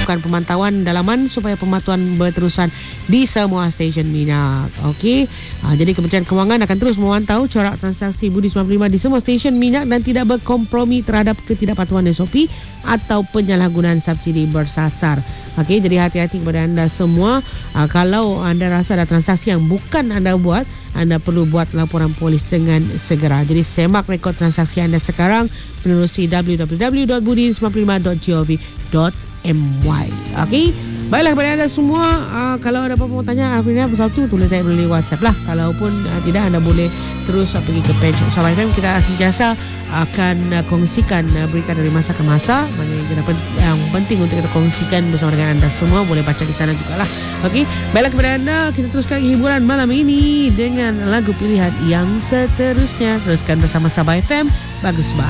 melakukan pemantauan dalaman supaya pemantauan berterusan di semua stesen minyak. Okey. Jadi Kementerian Kewangan akan terus memantau corak transaksi Budi 95 di semua stesen minyak dan tidak berkompromi terhadap ketidakpatuhan SOP atau penyalahgunaan subsidi bersasar. Okey, jadi hati-hati kepada anda semua. Kalau anda rasa ada transaksi yang bukan anda buat, anda perlu buat laporan polis dengan segera. Jadi semak rekod transaksi anda sekarang menerusi www.budi95.gov.my. Okey. Baiklah kepada anda semua, kalau ada apa-apa mau tanya Afrina pasal tu, tulis tanya melalui WhatsApp lah. Kalaupun tidak, anda boleh terus pergi ke page Sabah FM. Kita sentiasa akan kongsikan berita dari masa ke masa. Maknanya yang penting untuk kita kongsikan bersama dengan anda semua. Boleh baca di sana jugalah. Okey. Baiklah kepada anda, kita teruskan hiburan malam ini dengan lagu pilihan yang seterusnya. Teruskan bersama Sabah FM. Bagus banget.